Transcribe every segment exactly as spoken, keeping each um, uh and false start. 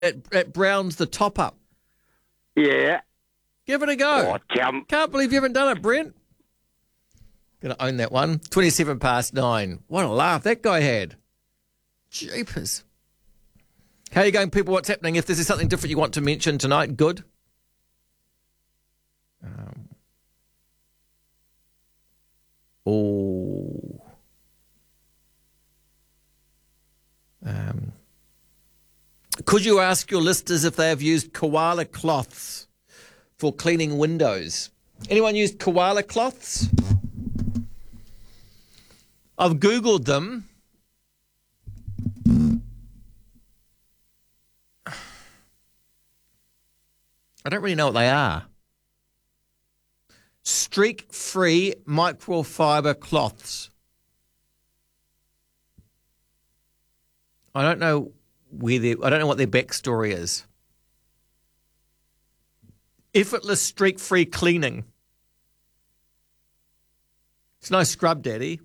it, it browns the top up. Yeah. Give it a go. Oh, chum. Can't believe you haven't done it, Brent. Going to own that one. twenty-seven past nine. What a laugh that guy had. Jeepers. How are you going, people? What's happening? If this is something different you want to mention tonight, good. Um, oh. Um, could you ask your listeners if they have used koala cloths for cleaning windows? Anyone used koala cloths? I've Googled them. I don't really know what they are. Streak-free microfiber cloths. I don't know where they. I don't know what their backstory is. Effortless streak-free cleaning. It's no scrub, Daddy.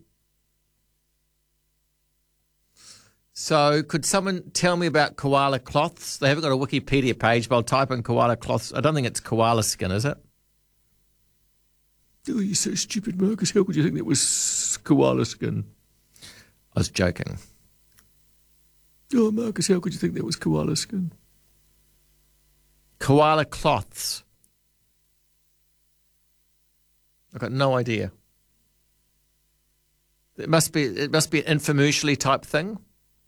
So could someone tell me about koala cloths? They haven't got a Wikipedia page, but I'll type in koala cloths. I don't think it's koala skin, is it? Oh, you're so stupid, Marcus. How could you think that was koala skin? I was joking. Oh, Marcus, how could you think that was koala skin? Koala cloths. I've got no idea. It must be. It must be an infomercially type thing.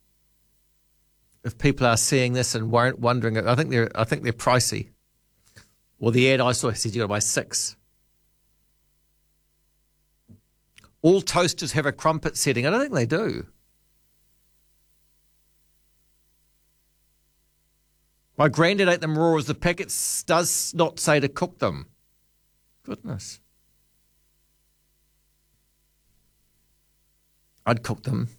If people are seeing this and weren't wondering, I think they're. I think they're pricey. Well, the ad I saw said you got to buy six. All toasters have a crumpet setting. I don't think they do. My granddad ate them raw as the packet does not say to cook them. Goodness. I'd cook them.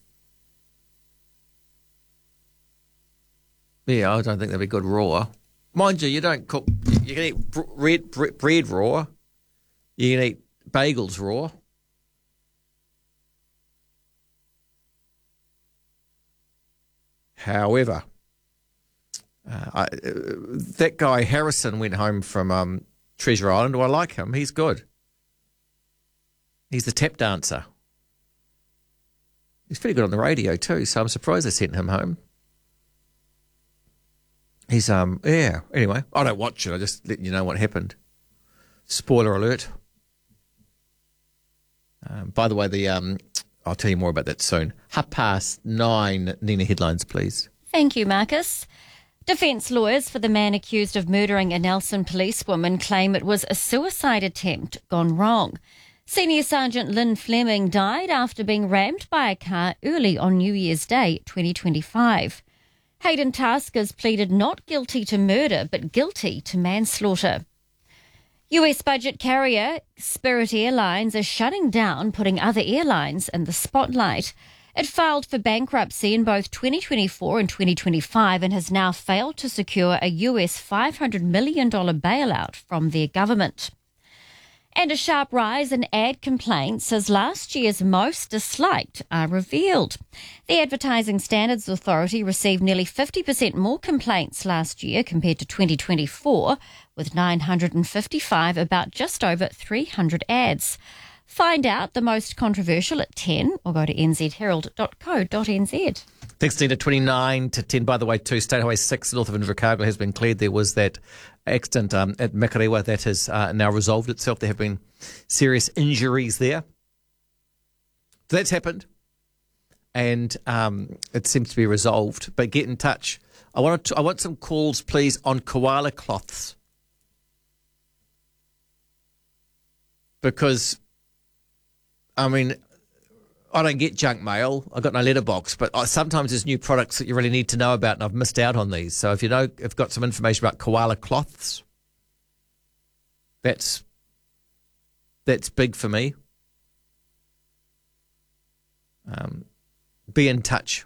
Yeah, I don't think they'd be good raw. Mind you, you don't cook. You can eat bread, bread raw. You can eat bagels raw. However, uh, I, uh, that guy Harrison went home from um, Treasure Island. Do I like him? He's good. He's the tap dancer. He's pretty good on the radio too, so I'm surprised they sent him home. He's, um, yeah, anyway, I don't watch it. I just let you know what happened. Spoiler alert. Um, by the way, the um, I'll tell you more about that soon. Half past nine, Nina, headlines, please. Thank you, Marcus. Defence lawyers for the man accused of murdering a Nelson policewoman claim it was a suicide attempt gone wrong. Senior Sergeant Lynn Fleming died after being rammed by a car early on New Year's Day, twenty twenty-five. Hayden Taskers pleaded not guilty to murder, but guilty to manslaughter. U S budget carrier Spirit Airlines is shutting down, putting other airlines in the spotlight. It filed for bankruptcy in both twenty twenty-four and twenty twenty-five and has now failed to secure a U S five hundred million dollars bailout from their government. And a sharp rise in ad complaints as last year's most disliked are revealed. The Advertising Standards Authority received nearly fifty percent more complaints last year compared to twenty twenty-four, with nine hundred fifty-five about just over three hundred ads. Find out the most controversial at ten or go to n z herald dot co dot n z. Thanks, Tina. twenty-nine to ten, by the way, too. State Highway six north of Invercargill has been cleared. There was that accident um, at Makarewa that has uh, now resolved itself. There have been serious injuries there. That's happened, and um, it seems to be resolved. But get in touch. I want to, I want some calls, please, on koala cloths. Because, I mean, I don't get junk mail. I've got no letterbox, but I, sometimes there's new products that you really need to know about, and I've missed out on these. So if you know, if you've got some information about koala cloths, that's that's big for me. Um, be in touch.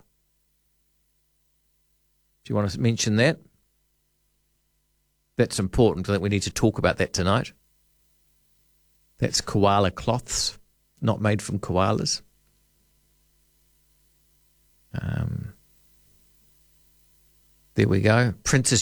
Do you want to mention that? That's important. I think we need to talk about that tonight. That's koala cloths, not made from koalas. Um, There we go. Princess